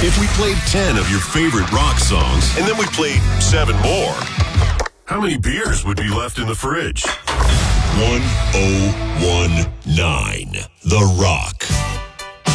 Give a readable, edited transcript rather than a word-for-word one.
If we played 10 of your favorite rock songs, and then we played 7 more, how many beers would be left in the fridge? 1019 The Rock.